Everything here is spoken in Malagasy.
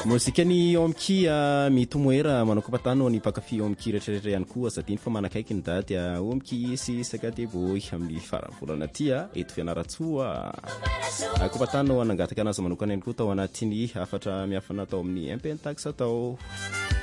Mosikany omkia mitomoera manokopatano ny pakafi omkia rehetrarehetra ihany koa sady iny fa manakaiky ny daty omkia sy sakateboy amin'ny faravolana tia eto Fianaratsoa. Kopatano anangataka anazy manokana ihany koa tao anatiny afatra miafana tao amin'ny impentax tao.